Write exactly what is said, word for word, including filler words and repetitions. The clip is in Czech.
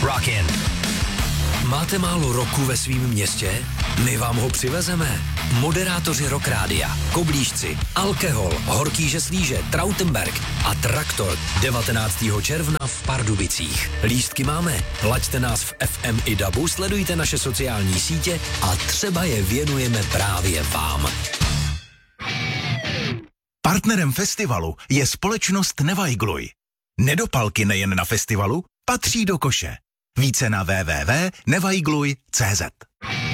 Rockin'. Máte málo roku ve svém městě? My vám ho přivezeme. Moderátoři Rock Rádia, Koblížci, Alkohol, Horký Žeslíže, Trautenberg a Traktor devatenáctého června v Pardubicích. Lístky máme. Laďte nás v F M i dabu, sledujte naše sociální sítě a třeba je věnujeme právě vám. Partnerem festivalu je společnost Nevajgluj. Nedopalky nejen na festivalu patří do koše. Více na w w w tečka nevajgluj tečka c z.